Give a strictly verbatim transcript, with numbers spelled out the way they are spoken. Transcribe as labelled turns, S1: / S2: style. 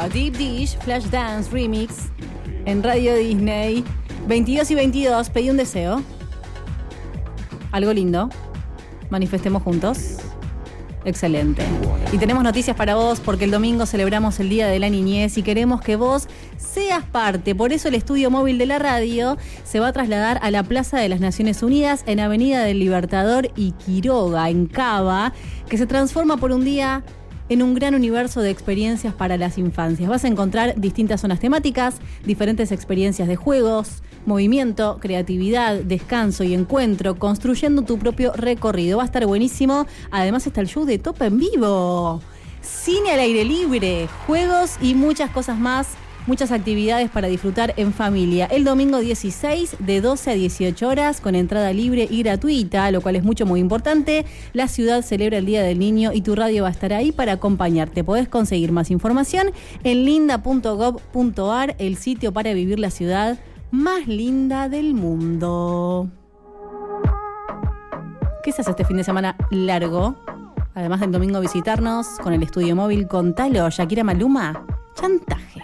S1: Deep Dish, Flashdance Remix en Radio Disney. veintidós y veintidós, pedí un deseo. Algo lindo. Manifestemos juntos. Excelente. Y tenemos noticias para vos porque el domingo celebramos el Día de la Niñez y queremos que vos seas parte. Por eso el estudio móvil de la radio se va a trasladar a la Plaza de las Naciones Unidas en Avenida del Libertador y Quiroga, en Cava, que se transforma por un día en un gran universo de experiencias para las infancias. Vas a encontrar distintas zonas temáticas, diferentes experiencias de juegos, movimiento, creatividad, descanso y encuentro, construyendo tu propio recorrido. Va a estar buenísimo. Además está el show de Top en vivo, cine al aire libre, juegos y muchas cosas más. Muchas actividades para disfrutar en familia. El domingo dieciséis de doce a dieciocho horas con entrada libre y gratuita, lo cual es mucho, muy importante. La ciudad celebra el Día del Niño y tu radio va a estar ahí para acompañarte. Podés conseguir más información en linda punto gov punto ar, el sitio para vivir la ciudad más linda del mundo. ¿Qué se hace este fin de semana largo? Además del domingo visitarnos con el estudio móvil, contalo. Shakira, Maluma, chantaje.